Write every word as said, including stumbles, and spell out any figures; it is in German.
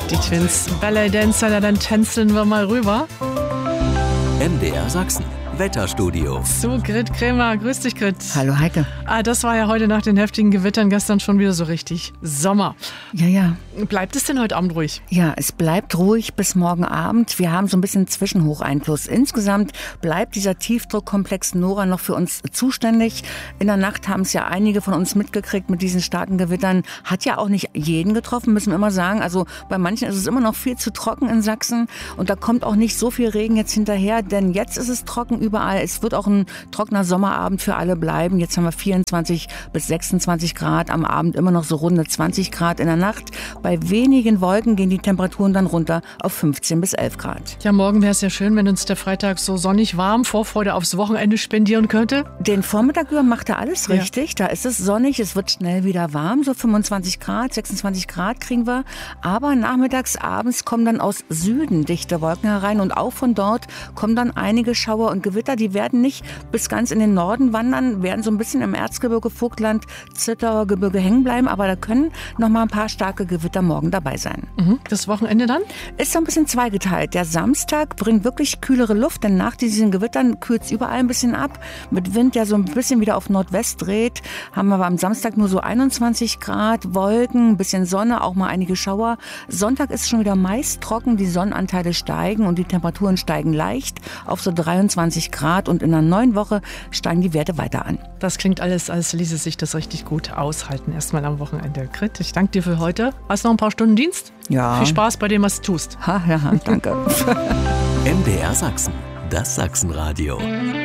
Die Twins Ballet Dancer, ja, dann tänzeln wir mal rüber. M D R Sachsen, Wetterstudio. Zu Grit Krämer. Grüß dich, Grit. Hallo Heike. Ah, das war ja heute nach den heftigen Gewittern gestern schon wieder so richtig Sommer. Ja, ja. Bleibt es denn heute Abend ruhig? Ja, es bleibt ruhig bis morgen Abend. Wir haben so ein bisschen Zwischenhocheinfluss. Insgesamt bleibt dieser Tiefdruckkomplex Nora noch für uns zuständig. In der Nacht haben es ja einige von uns mitgekriegt mit diesen starken Gewittern. Hat ja auch nicht jeden getroffen, müssen wir immer sagen. Also bei manchen ist es immer noch viel zu trocken in Sachsen. Und da kommt auch nicht so viel Regen jetzt hinterher, denn jetzt ist es trocken überall. Es wird auch ein trockener Sommerabend für alle bleiben. Jetzt haben wir vierundzwanzig bis sechsundzwanzig Grad, am Abend immer noch so runde zwanzig Grad in der Nacht. Bei wenigen Wolken gehen die Temperaturen dann runter auf fünfzehn bis elf Grad. Ja, morgen wäre es ja schön, wenn uns der Freitag so sonnig warm, Vorfreude aufs Wochenende spendieren könnte. Den Vormittag über macht er alles Ja. richtig. Da ist es sonnig, es wird schnell wieder warm, so fünfundzwanzig Grad, sechsundzwanzig Grad kriegen wir. Aber nachmittags, abends kommen dann aus Süden dichte Wolken herein und auch von dort kommen dann einige Schauer und Gewitter. Die werden nicht bis ganz in den Norden wandern, werden so ein bisschen im Erzgebirge, Vogtland, Zittauer Gebirge hängen bleiben, aber da können noch mal ein paar starke Gewitter morgen dabei sein. Mhm. Das Wochenende dann? Ist so ein bisschen zweigeteilt. Der Samstag bringt wirklich kühlere Luft, denn nach diesen Gewittern kühlt es überall ein bisschen ab. Mit Wind, der so ein bisschen wieder auf Nordwest dreht, haben wir aber am Samstag nur so einundzwanzig Grad, Wolken, ein bisschen Sonne, auch mal einige Schauer. Sonntag ist schon wieder meist trocken, die Sonnenanteile steigen und die Temperaturen steigen leicht auf so dreiundzwanzig Grad und in einer neuen Woche steigen die Werte weiter an. Das klingt alles, als ließe sich das richtig gut aushalten. Erstmal am Wochenende. Grit, ich danke dir für heute. Hast noch ein paar Stunden Dienst? Ja. Viel Spaß bei dem, was du tust. Ha, ja, danke. M D R Sachsen, das Sachsenradio.